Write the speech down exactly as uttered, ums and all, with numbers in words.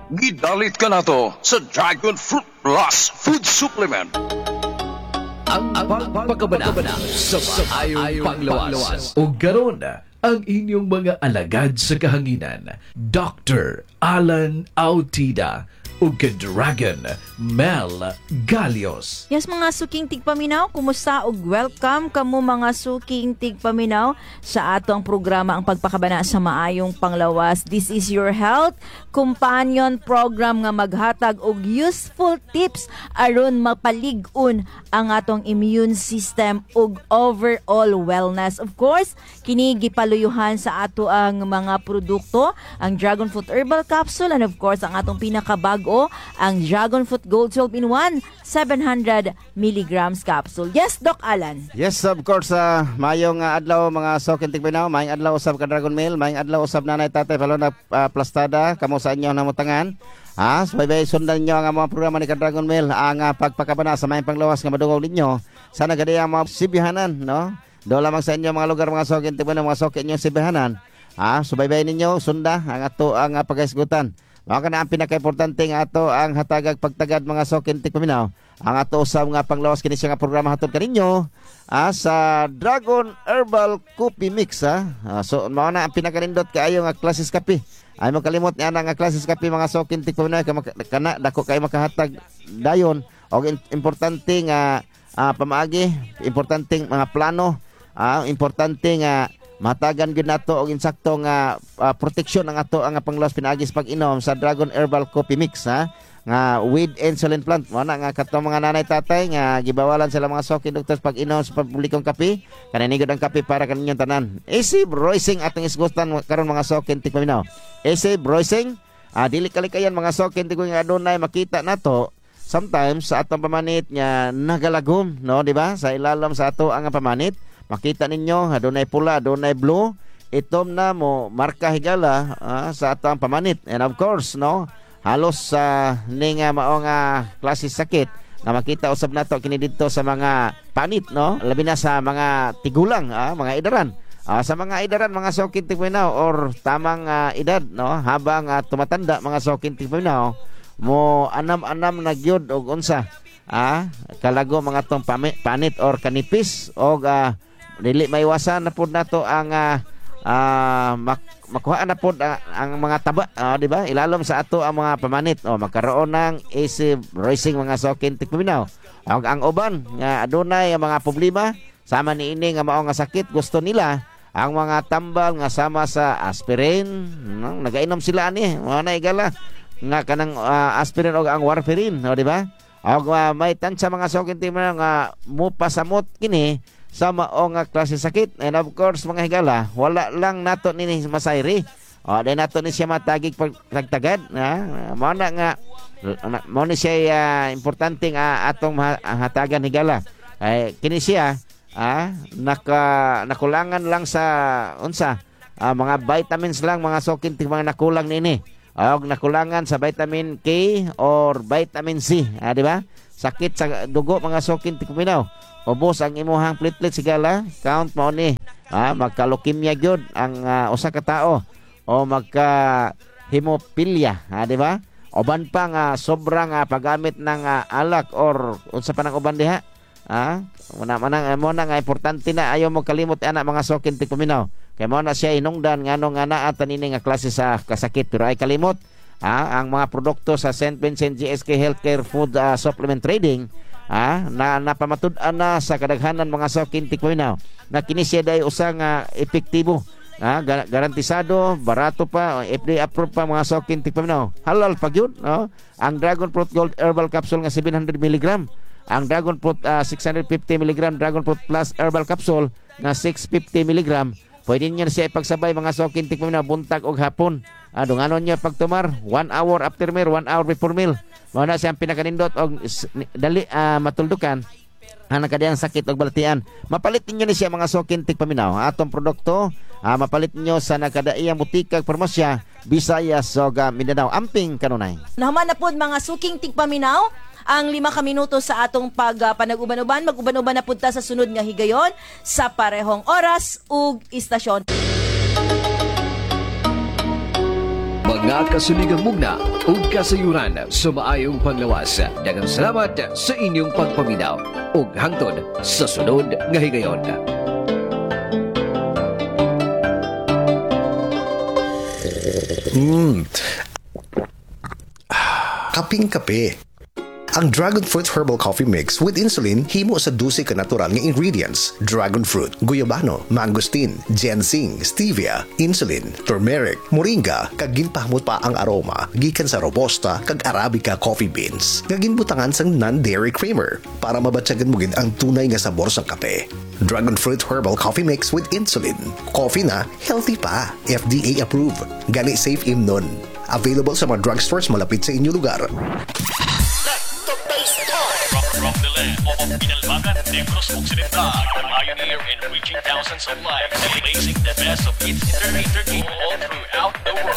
Gidalit ka na to sa Dragon Fruit Plus Food Supplement. Ang pagpagkabana sa maayong panglawas. O garon ang inyong mga alagad sa kahanginan, Doctor Alan Autida o Dragon Mel Galios. Yes, mga suking tigpaminaw, kumusta ug welcome kamo mga suking tigpaminaw sa atong programa ang pagpakabana sa maayong panglawas. This is your health companion program nga maghatag og useful tips aron mapalig-on ang atong immune system ug overall wellness. Of course, kini gipaluyuhan sa ato ang mga produkto, ang Dragon Fruit Herbal Capsule, and of course ang atong pinakabago, ang Dragon Fruit Gold twelve in one seven hundred milligrams capsule. Yes, Doc Alan. Yes, of course, uh, mayong uh, adlaw mga sokin tigpinaw, mayong adlaw usab ka Dragon Mail, mayong adlaw usab nanay tatay palo na uh, plastada kamo sa inyo namutangan. Ah, so bye sundan niyo ang mga programa ni Dragon Mail, ang uh, pagpakabana sa mayong panglawas nga madungog ninyo. Sana gadi ang mga sibihanan, no? Do lamang sa inyo mga lugar mga sokin tigpinaw, mga sokin niyo sibihanan. Ah, so bye ninyo sunda ang ato ang uh, pagaisgutan. Mao kana ang pinaka-importante nga ato ang hatagag pagtagad mga sokin tigpaminaw. Ang ato usab nga panglawas kini siya nga programa hatod kaninyo ah, sa Dragon Herbal Coffee Mix ah. Ah, so mao na ang pinaka-nindot kaayo nga klases kape. Ay mo kalimot niya nga klases kape mga sokin tigpaminaw kana dako kay makahatag dayon og importante nga ah, pamaagi, importante mga plano, ah, importante nga matagan gyud nato og insakto nga uh, proteksyon ang ato ang panglawas pinaagis pag-inom sa Dragon Herbal Coffee Mix ha nga with insulin plant mo na nga katong mga nanay tatay nga gibawalan sila mga sokin doctors pag-inom sa publikong kape kaninigod ang kape para kaninyong tanan. Easy Broising atong isgustan karon mga sokin tigpaminaw. Easy Broising ah, dili kalikayan mga sokin tig nga adunay makita nato sometimes sa atong pamanit nga nagalagom no di ba sa ilalim sa ato ang pamanit. Makita ninyo, adunay pula, adunay blue, itom na mo marka higala ah, sa atong pamanit. And of course, no, halos sa uh, ning uh, mao nga klase sakit na makita usab nato kini didto sa mga panit, no? Labi na sa mga tigulang, ah, mga idaran. Ah, sa mga idaran, mga sokin tigpaminaw or tamang uh, edad, no? Habang uh, tumatanda mga sokin tigpaminaw, mo anam-anam na gyud og unsa ah, kalago mga tong panit or kanipis og uh, dili maiwasan na pud nato ang uh, uh, mak makuha na pud uh, ang mga taba uh, di ba ilalom sa ato ang mga pamanit o oh, magkaroon ng easy rising mga sokin tigpaminaw. Ang, ang uban nga adunay ang mga problema sama ni ini nga mao nga sakit gusto nila ang mga tambal nga sama sa aspirin no? Nagainom sila ani mo na igala nga kanang uh, aspirin o ang warfarin no, di ba og uh, may tansya mga sokin tigpaminaw nga mupasamot kini sa mao nga klase sakit. And of course mga higala wala lang nato nini masayri o dahil nato ni siya matagig pagtagtagad ha? Mao na nga mao ni siya uh, importante nga atong hatagan higala ay kini siya ah, naka, nakulangan lang sa unsa uh, mga vitamins lang mga sokin ting mga nakulang nini og nakulangan sa vitamin K or vitamin C ah, di ba sakit sa dugo mga sokin tigpaminaw ubos ang imuhang platelets sigala count mo ni ah, magka-leukemia gyud ang uh, usa ka tawo o magka hemophilia ah, di ba uban pa nga sobrang uh, paggamit ng uh, alak or unsa pa nang uban diha ah muna manang mo na nga importante na ayo mo kalimot ana mga sokin tigpaminaw kay mo na siya inungdan ngano nga naa tanini nga klase sa kasakit pero ay kalimot ah, ang mga produkto sa Saint Vincent G S K Healthcare Food uh, Supplement Trading ah, na napamatud-an na sa kadaghanan mga sokin tigpaminaw na kini siya day usa nga epektibo ah, gar- garantisado barato pa F D A approved pa mga sokin tigpaminaw halal pa gyud no? Ang Dragon Fruit Gold Herbal Capsule nga seven hundred milligrams ang Dragon Fruit uh, six hundred fifty milligrams Dragon Fruit Plus Herbal Capsule nga six hundred fifty milligrams pwede niyo siya ipagsabay mga sokin tigpaminaw buntag og hapon ah, dunganon niya pagtumar one hour after meal one hour before meal mao na siyang pinakanindot og dali uh, matuldukan ang nakadiyang sakit og balatian. Mapalit ninyo ni siya mga sokin tigpaminaw atong produkto uh, mapalit ninyo sa nakadaiyang butika farmasya Visayas ug uh, Mindanao amping kanunay. Nahuman na pod mga suking tigpaminaw ang lima ka minuto sa atong pag uh, panag-uban-uban mag-uban-uban na punta sa sunod nga higayon sa parehong oras ug istasyon. mga kasuligang mugna ug kasayuran sa maayong panglawas. Daghang salamat sa inyong pagpaminaw ug hangtod sa sunod nga higayon. Kaping-kape. Ang Dragon Fruit Herbal Coffee Mix with Insulin himo sa dose ka natural nga ingredients: dragon fruit, guyabano, mangosteen, ginseng, stevia, insulin, turmeric, moringa, kag ginpahmot pa ang aroma gikan sa robusta kag arabica coffee beans nga ginbutangan sang non-dairy creamer para mabatyagan mo gid ang tunay nga sabor sa kape. Dragon Fruit Herbal Coffee Mix with Insulin. Coffee na healthy pa. F D A approved. Gani safe imnon. Available sa mga drugstores malapit sa inyong lugar. From the land of Pinalmagan, Negros Occidental, pioneer in reaching thousands of lives, blazing the best of its entertainment all throughout the world.